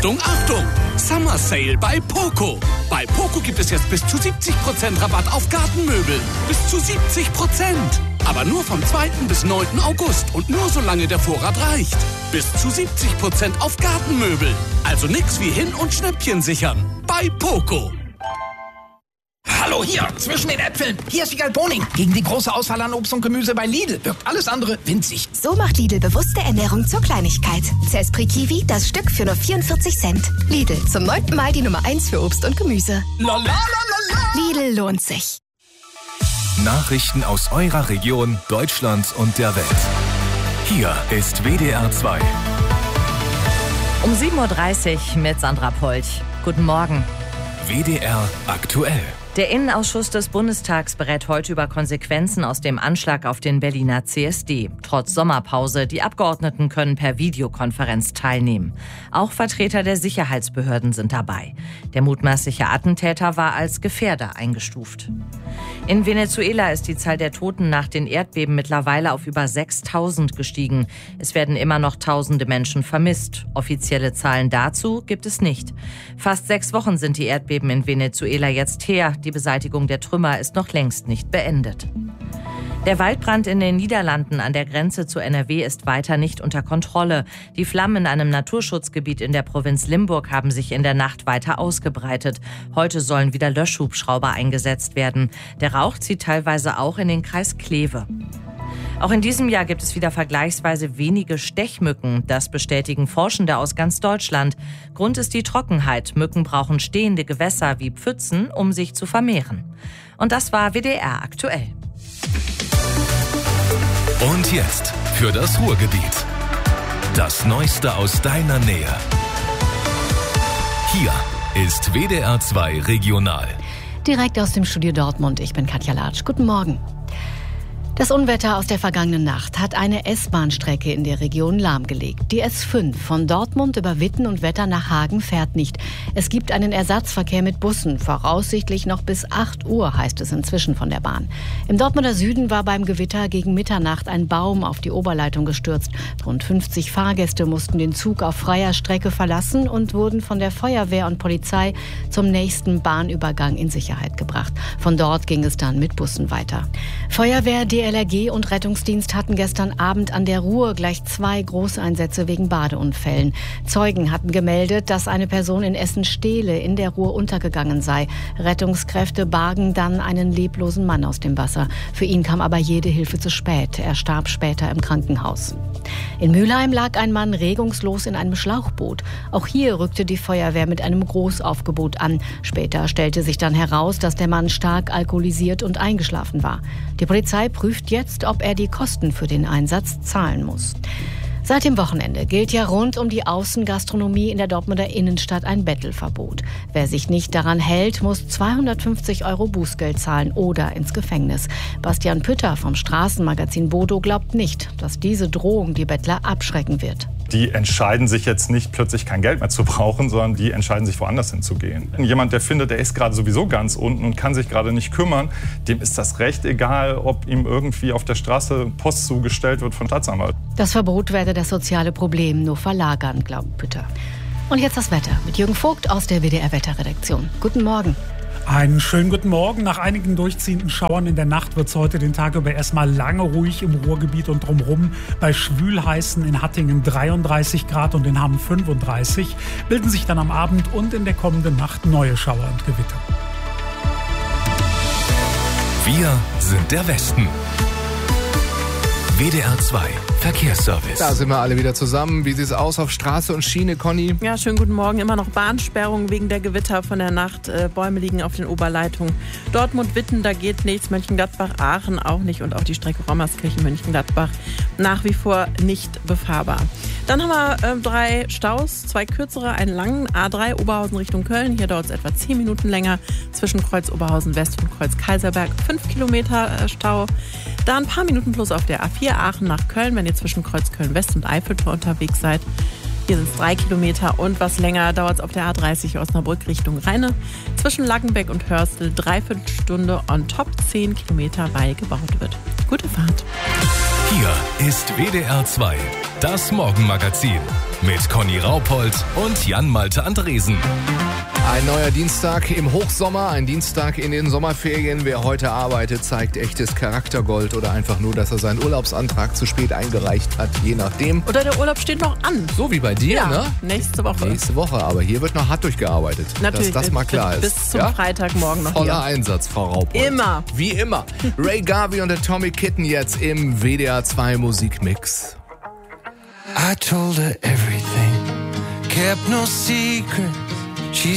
Achtung, Achtung! Summer Sale bei Poco. Bei Poco gibt es jetzt bis zu 70% Rabatt auf Gartenmöbel. Bis zu 70%. Aber nur vom 2. bis 9. August und nur solange der Vorrat reicht. Bis zu 70% auf Gartenmöbel. Also nix wie hin und Schnäppchen sichern. Bei Poco. Hallo hier, zwischen den Äpfeln. Hier ist Wiegald Boning. Gegen die große Auswahl an Obst und Gemüse bei Lidl wirkt alles andere winzig. So macht Lidl bewusste Ernährung zur Kleinigkeit. Zespri Kiwi, das Stück für nur 44 Cent. Lidl, zum 9. Mal die Nummer 1 für Obst und Gemüse. Lidl lohnt sich. Nachrichten aus eurer Region, Deutschland und der Welt. Hier ist WDR 2. Um 7.30 Uhr mit Sandra Polch. Guten Morgen. WDR aktuell. Der Innenausschuss des Bundestags berät heute über Konsequenzen aus dem Anschlag auf den Berliner CSD. Trotz Sommerpause, die Abgeordneten können per Videokonferenz teilnehmen. Auch Vertreter der Sicherheitsbehörden sind dabei. Der mutmaßliche Attentäter war als Gefährder eingestuft. In Venezuela ist die Zahl der Toten nach den Erdbeben mittlerweile auf über 6.000 gestiegen. Es werden immer noch tausende Menschen vermisst. Offizielle Zahlen dazu gibt es nicht. Fast 6 Wochen sind die Erdbeben in Venezuela jetzt her. Die Beseitigung der Trümmer ist noch längst nicht beendet. Der Waldbrand in den Niederlanden an der Grenze zu NRW ist weiter nicht unter Kontrolle. Die Flammen in einem Naturschutzgebiet in der Provinz Limburg haben sich in der Nacht weiter ausgebreitet. Heute sollen wieder Löschhubschrauber eingesetzt werden. Der Rauch zieht teilweise auch in den Kreis Kleve. Auch in diesem Jahr gibt es wieder vergleichsweise wenige Stechmücken. Das bestätigen Forschende aus ganz Deutschland. Grund ist die Trockenheit. Mücken brauchen stehende Gewässer wie Pfützen, um sich zu vermehren. Und das war WDR aktuell. Und jetzt für das Ruhrgebiet. Das Neueste aus deiner Nähe. Hier ist WDR 2 Regional. Direkt aus dem Studio Dortmund. Ich bin Katja Latsch. Guten Morgen. Das Unwetter aus der vergangenen Nacht hat eine S-Bahn-Strecke in der Region lahmgelegt. Die S5 von Dortmund über Witten und Wetter nach Hagen fährt nicht. Es gibt einen Ersatzverkehr mit Bussen, voraussichtlich noch bis 8 Uhr, heißt es inzwischen von der Bahn. Im Dortmunder Süden war beim Gewitter gegen Mitternacht ein Baum auf die Oberleitung gestürzt. Rund 50 Fahrgäste mussten den Zug auf freier Strecke verlassen und wurden von der Feuerwehr und Polizei zum nächsten Bahnübergang in Sicherheit gebracht. Von dort ging es dann mit Bussen weiter. Feuerwehr, DLRG und Rettungsdienst hatten gestern Abend an der Ruhr gleich 2 Großeinsätze wegen Badeunfällen. Zeugen hatten gemeldet, dass eine Person in Essen-Stehle in der Ruhr untergegangen sei. Rettungskräfte bargen dann einen leblosen Mann aus dem Wasser. Für ihn kam aber jede Hilfe zu spät. Er starb später im Krankenhaus. In Mülheim lag ein Mann regungslos in einem Schlauchboot. Auch hier rückte die Feuerwehr mit einem Großaufgebot an. Später stellte sich dann heraus, dass der Mann stark alkoholisiert und eingeschlafen war. Die Polizei prüft jetzt, ob er die Kosten für den Einsatz zahlen muss. Seit dem Wochenende gilt ja rund um die Außengastronomie in der Dortmunder Innenstadt ein Bettelverbot. Wer sich nicht daran hält, muss 250 € Bußgeld zahlen oder ins Gefängnis. Bastian Pütter vom Straßenmagazin Bodo glaubt nicht, dass diese Drohung die Bettler abschrecken wird. Die entscheiden sich jetzt nicht, plötzlich kein Geld mehr zu brauchen, sondern die entscheiden sich, woanders hinzugehen. Jemand, der findet, der ist gerade sowieso ganz unten und kann sich gerade nicht kümmern, dem ist das recht egal, ob ihm irgendwie auf der Straße Post zugestellt wird von Staatsanwalt. Das Verbot werde das soziale Problem nur verlagern, glaubt Pütter. Und jetzt das Wetter mit Jürgen Vogt aus der WDR-Wetterredaktion. Guten Morgen. Einen schönen guten Morgen. Nach einigen durchziehenden Schauern in der Nacht wird es heute den Tag über erstmal lange ruhig im Ruhrgebiet und drumherum. Bei schwülheißen in Hattingen 33 Grad und in Hamm 35 bilden sich dann am Abend und in der kommenden Nacht neue Schauer und Gewitter. Wir sind der Westen. WDR 2 Verkehrsservice. Da sind wir alle wieder zusammen. Wie sieht es aus auf Straße und Schiene, Conny? Ja, schönen guten Morgen. Immer noch Bahnsperrung wegen der Gewitter von der Nacht. Bäume liegen auf den Oberleitungen. Dortmund-Witten, da geht nichts. Mönchengladbach-Aachen auch nicht. Und auch die Strecke Rommerskirchen-Mönchengladbach nach wie vor nicht befahrbar. Dann haben wir 3 Staus, 2 kürzere, einen langen A3 Oberhausen Richtung Köln. Hier dauert es etwa 10 Minuten länger zwischen Kreuz Oberhausen West und Kreuz Kaiserberg. 5 Kilometer Stau. Da ein paar Minuten plus auf der A4 Aachen nach Köln, wenn ihr zwischen Kreuz Köln-West und Eiffeltor unterwegs seid. Hier sind es 3 Kilometer und was länger dauert es auf der A30 Osnabrück Richtung Rheine. Zwischen Lackenbeck und Hörstel 3/4 Stunde on top 10 Kilometer, weil gebaut wird. Gute Fahrt. Hier ist WDR 2, das Morgenmagazin mit Conny Raupold und Jan-Malte Andresen. Ein neuer Dienstag im Hochsommer, ein Dienstag in den Sommerferien. Wer heute arbeitet, zeigt echtes Charaktergold oder einfach nur, dass er seinen Urlaubsantrag zu spät eingereicht hat, je nachdem. Oder der Urlaub steht noch an. So wie bei dir, ja, ne? Nächste Woche. Nächste Woche, aber hier wird noch hart durchgearbeitet. Natürlich, dass das mal klar ist. Bis zum Freitagmorgen noch Voller hier. Einsatz, Frau Raupold. Immer. Wie immer. Ray Garvey und der Tommy Kitten jetzt im WDR 2 Musikmix. I told her everything, kept no secret.